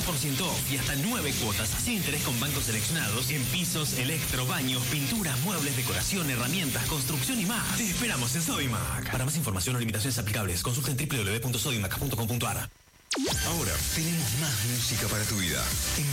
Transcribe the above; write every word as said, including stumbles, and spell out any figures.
por ciento off y hasta nueve cuotas sin interés con bancos seleccionados en pisos, electro, baños, pinturas, muebles, decoración, herramientas, construcción y más. Te esperamos en Sodimac. Para más información o limitaciones aplicables, consulta en doble u doble u doble u punto sodimac punto com punto a r. Ahora tenemos más música para tu vida.